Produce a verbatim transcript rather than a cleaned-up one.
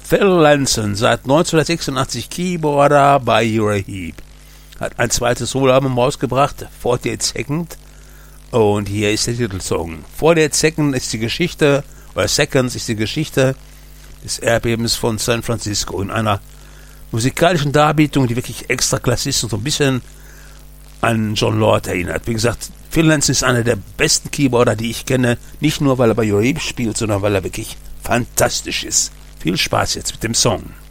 Phil Lanson, seit neunzehnhundertsechsundachtzig Keyboarder bei Uriah Heep. Hat ein zweites Soloalbum rausgebracht, forty-eight Seconds. Und hier ist der Titelsong. forty-eight Seconds ist die Geschichte, oder Seconds ist die Geschichte des Erdbebens von San Francisco in einer musikalischen Darbietung, die wirklich extra klasse ist und so ein bisschen an Jon Lord erinnert. Wie gesagt, Phil Lanson ist einer der besten Keyboarder, die ich kenne. Nicht nur, weil er bei Uriah Heep spielt, sondern weil er wirklich fantastisch ist. Viel Spaß jetzt mit dem Song.